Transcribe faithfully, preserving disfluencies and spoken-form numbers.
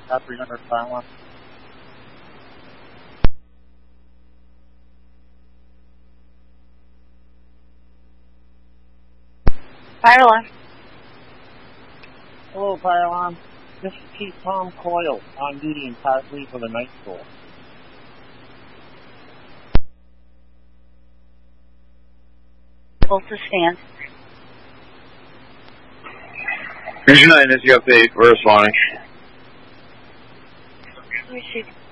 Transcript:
Cat three hundred, fire alarm. Fire alarm. Hello, fire alarm. This is Chief Tom Coyle on duty in Cat three for the night school. Able to stand. Engine nine, is the update. We're responding. Received.